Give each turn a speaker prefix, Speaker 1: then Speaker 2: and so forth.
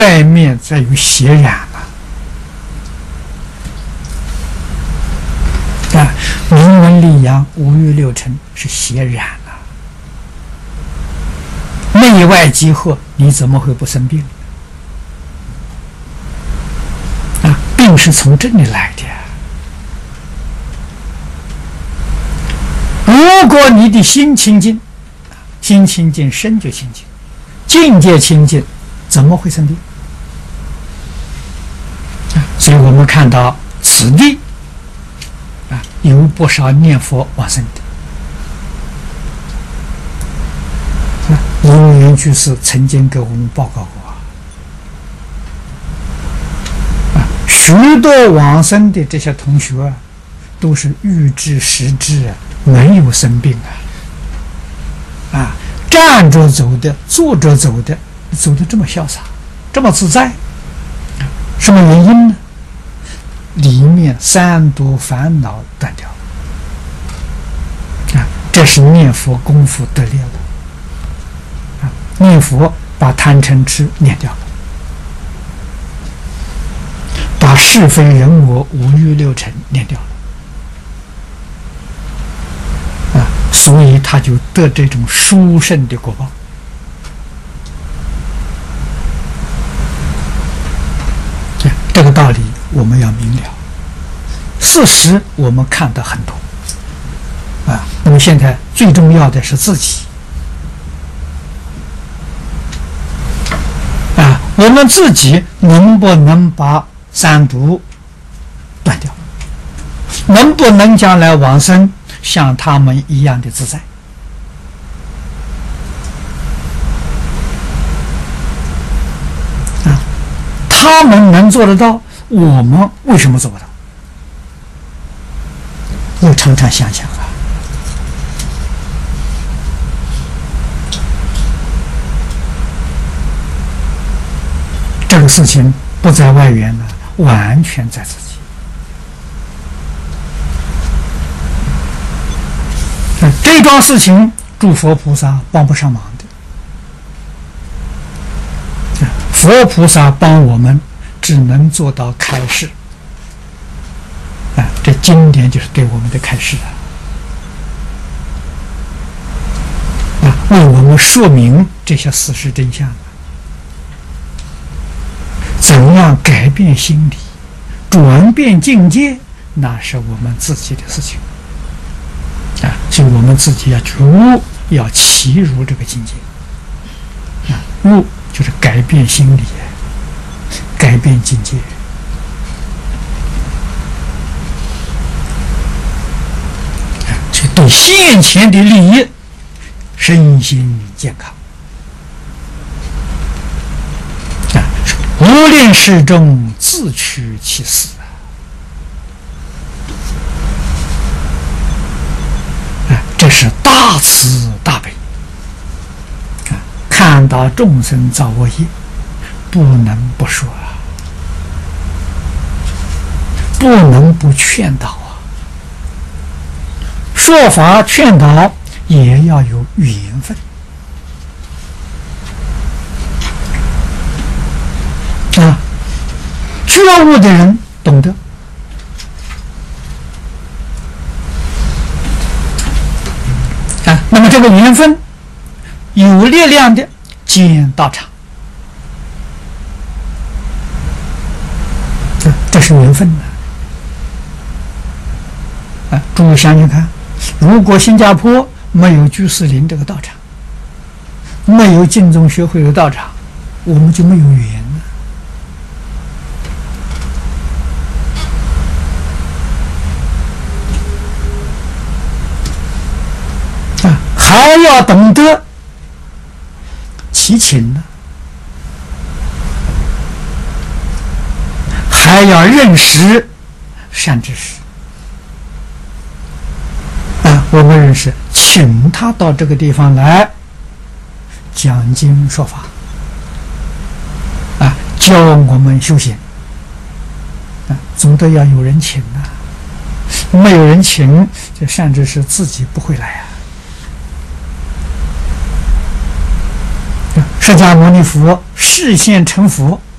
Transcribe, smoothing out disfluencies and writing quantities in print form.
Speaker 1: 外面在于血染了啊！名闻利养、五欲六尘是血染了，内外结合，你怎么会不生病啊？病是从这里来的。如果你的心清净，心清净，身就清净，境界清净，怎么会生病？所以我们看到此地有不少念佛往生的。因缘居士曾经给我们报告过许多往生的这些同学都是欲知实知没有生病站着走的，坐着走的，走得这么潇洒，这么自在，什么原因呢？里面三毒烦恼断掉了这是念佛功夫得力了念佛把贪嗔痴念掉了，把是非人我五欲六尘念掉了所以他就得这种殊胜的果报这个道理我们要明了，事实我们看得很多那么现在最重要的是自己我们自己能不能把三毒断掉，能不能将来往生像他们一样的自在他们能做得到，我们为什么做不到？我常常想想这个事情不在外缘了，完全在自己这桩事情诸佛菩萨帮不上忙的佛菩萨帮我们只能做到开示这经典就是对我们的开示为我们说明这些事实真相怎样改变心理转变境界，那是我们自己的事情所以我们自己要契入这个境界入就是改变心理改变境界对现前的利益身心健康无恋事中自取其死这是大慈大悲看到众生造恶业不能不说不能不劝导说法劝导也要有缘分觉悟的人懂得那么这个缘分有力量的建道场这是缘分诸位想想看，如果新加坡没有居士林这个道场，没有净宗学会的道场，我们就没有缘还要懂得祈请呢，还要认识善知识我们认识请他到这个地方来讲经说法教我们修行总得要有人请没有人请这善知识自己不会来释迦牟尼佛示现成佛